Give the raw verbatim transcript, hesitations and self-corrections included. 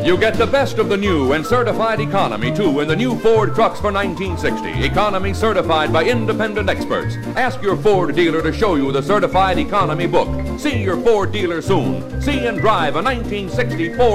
You get the best of the new and certified economy, too, in the new Ford trucks for nineteen sixty. Economy certified by independent experts. Ask your Ford dealer to show you the certified economy book. See your Ford dealer soon. See and drive a nineteen sixty Ford